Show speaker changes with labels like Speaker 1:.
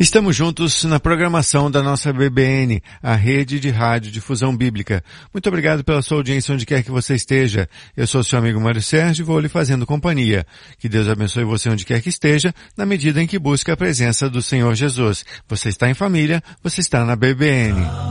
Speaker 1: Estamos juntos na programação da nossa BBN, a Rede de Rádio Difusão Bíblica. Muito obrigado pela sua audiência onde quer que você esteja. Eu sou seu amigo Mário Sérgio e vou lhe fazendo companhia. Que Deus abençoe você onde quer que esteja, na medida em que busca a presença do Senhor Jesus. Você está em família, você está na BBN.